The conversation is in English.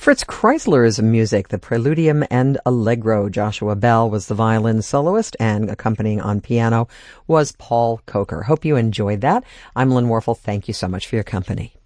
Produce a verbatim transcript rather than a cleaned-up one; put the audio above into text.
Fritz Kreisler's music, the Preludium and Allegro. Joshua Bell was the violin soloist, and accompanying on piano was Paul Coker. Hope you enjoyed that. I'm Lynn Warfel. Thank you so much for your company.